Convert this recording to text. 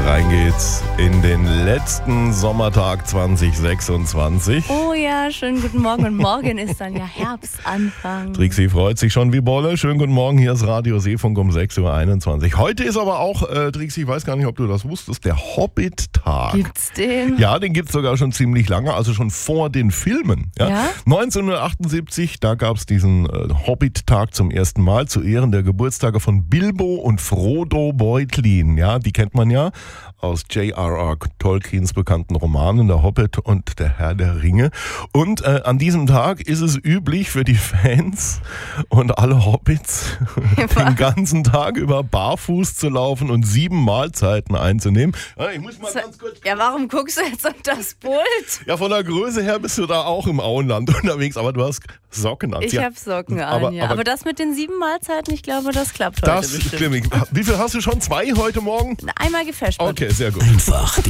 Rein geht's in den letzten Sommertag 2026. Oh ja, schönen guten Morgen. Und morgen ist dann ja Herbstanfang. Trixi freut sich schon wie Bolle. Schönen guten Morgen, hier ist Radio Seefunk um 6.21 Uhr. Heute ist aber auch, Trixi, ich weiß gar nicht, ob du das wusstest, der Hobbit-Tag. Gibt's den? Ja, den gibt's sogar schon ziemlich lange, also schon vor den Filmen. Ja? 1978, da gab's diesen Hobbit-Tag zum ersten Mal zu Ehren der Geburtstage von Bilbo und Frodo Beutlin. Ja, die kennt man ja aus J.R.R. Tolkiens bekannten Romanen Der Hobbit und Der Herr der Ringe. Und an diesem Tag ist es üblich für die Fans und alle Hobbits den ganzen Tag über barfuß zu laufen und 7 Mahlzeiten einzunehmen. Ich muss mal ganz kurz... Ja, warum guckst du jetzt auf das Pult? Ja, von der Größe her bist du da auch im Auenland unterwegs, aber du hast Socken an. Ich habe Socken an, ja. Aber das mit den 7 Mahlzeiten, ich glaube, das klappt heute bestimmt. Wie viel hast du schon? 2 heute Morgen? Einmal gefasht. Okay, sehr gut. Einfach die